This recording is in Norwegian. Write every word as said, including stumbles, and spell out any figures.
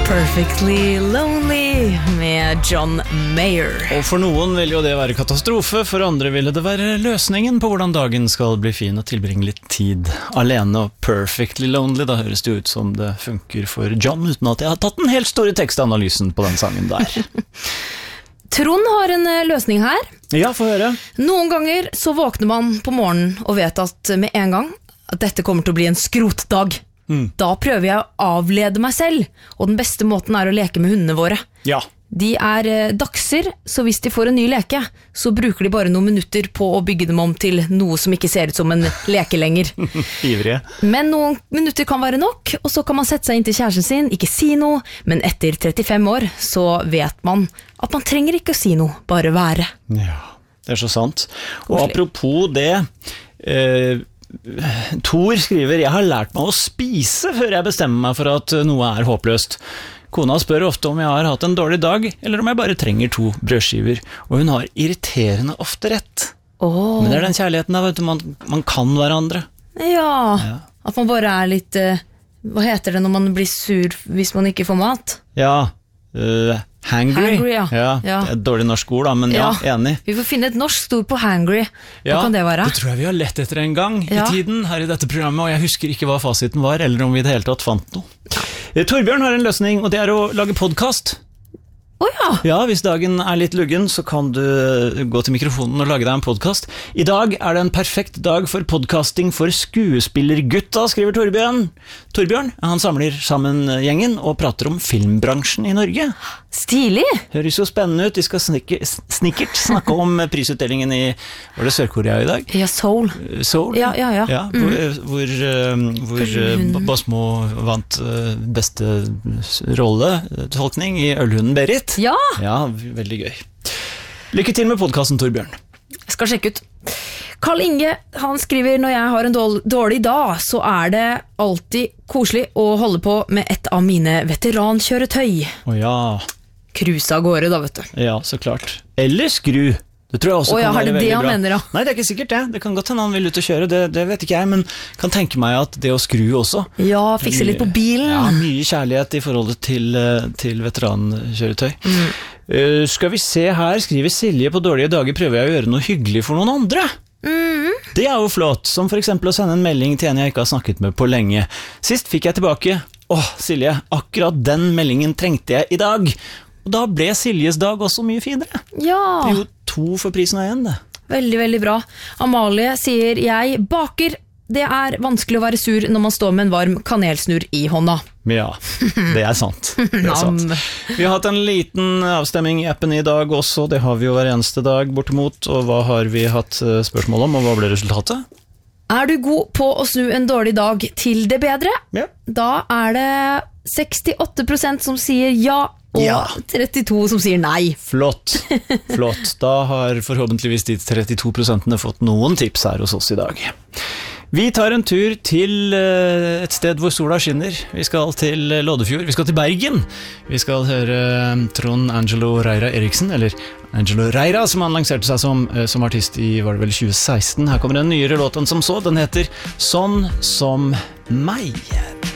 Perfectly Lonely med John Mayer. Og for noen vil jo det være katastrofe, for andre ville det være løsningen på hvordan dagen skal bli fin og tilbringe litt tid alene. Og Perfectly Lonely, da høres det ut som det funker for John, uten at jeg har tatt den helt store tekstanalysen på den sangen der. Trond har en løsning her. Ja, få høre. Noen ganger så våkner man på morgenen og vet at med en gang at dette kommer til å bli en skrotdag. Mm. Da prøver jeg å avlede meg selv, og den beste måten er å leke med hundene våre. Ja. De er eh, dakser, så hvis de får en ny leke, så bruker de bare noen minutter på å bygge dem om til noe som ikke ser ut som en leke lenger. Ivrige. Men noen minutter kan være nok, og så kan man sette seg inn til kjæresten sin, ikke si noe, men etter trettifem år så vet man at man trenger ikke å si noe, bare være. Ja, det er så sant. Og apropos det... Eh, Tor skriver, jeg har lært meg å spise før jeg bestemmer meg for at noe er håpløst. Kona spør ofte om jeg har hatt en dårlig dag, eller om jeg bare trenger to brødskiver, og hun har irriterende ofte rett. Oh. Men det er den kjærligheten da, vet du, man, man kan hverandre. Ja, ja, at man bare er litt, uh, hva heter det når man blir sur hvis man ikke får mat? Ja, uh, hangry. Hangry, ja. Ja, ja. Det er et dårlig norsk ord da, men ja, ja, enig. Vi får finne et norsk ord på hangry. Hva ja, kan det være? Det tror jeg vi har lett etter en gang ja. i tiden her i dette programmet, og jeg husker ikke hva fasiten var, eller om vi i det hele tatt fant noe. Torbjørn har en løsning, og det er å lage podcast. Å oh, ja. Ja, hvis dagen er litt luggen, så kan du gå til mikrofonen og lage deg en podcast. I dag er det en perfekt dag for podcasting for skuespillergutta, skriver Torbjørn. Torbjørn, han samler sammen gjengen og prater om filmbransjen i Norge. Stilig! Høres jo spennende ut. De skal snikke, snikkert snakke om prisutdelingen i, var det Sør-Korea i dag? Ja, Seoul. Seoul? Ja, ja, ja. ja hvor mm. hvor, hvor uh, Bosmo vant uh, beste rolletolkning i Ølhunden Berit. Ja! Ja, veldig gøy. Lykke til med podcasten, Torbjørn. Jeg skal sjekke ut. Karl Inge, han skriver, når jeg har en dårlig dag, så er det alltid koselig å holde på med et av mine veterankjøretøy. Å ja. Cruise av gårde da, vet du. Ja, så klart. Eller skru. Det tror jeg også oh, ja, kan være veldig bra. det han mener, da? Nei, det er ikke sikkert det. Det kan godt hende han vil ut og kjøre, det, det vet ikke jeg, men kan tenke meg at det å skru også. Ja, fikse litt på bilen. Ja, mye kjærlighet i forholdet til, til veterankjøretøy. Mm. Uh, skal vi se her, skriver Silje, på dårlige dager prøver jeg å gjøre noe hyggelig for noen andre. Mm. Det er jo flott, som for eksempel å sende en melding til en jeg ikke har snakket med på lenge. Sist fikk jeg tilbake, åh, Silje, akkurat den meldingen trengte jeg i dag. Og da ble Siljes dag også mye finere. Ja. Det er jo to for prisen av en, det. Veldig, veldig bra. Amalie sier, jeg baker. Det er vanskelig å være sur når man står med en varm kanelsnurr i hånda. Ja, det er sant. Det er sant. Vi har hatt en liten avstemming i appen i dag også, det har vi jo hver eneste dag bortimot, og hva har vi hatt spørsmål om, og hva ble resultatet? Er du god på å snu en dårlig dag til det bedre? Ja. Da er det sekstiåtte prosent som sier ja, og ja. trettito som sier nei. Flott, flott. Da har forhåpentligvis de trettito prosentene fått noen tips her hos oss i dag. Vi tar en tur til et sted hvor sola skinner. Vi skal til Loddefjord, vi skal til Bergen. Vi skal høre Trond Angelo Reira Eriksen, eller Angelo Reira, som han lanserte seg som, som artist i, var det vel tjue seksten. Her kommer en nyere låt enn som så, den heter Sånn som meg.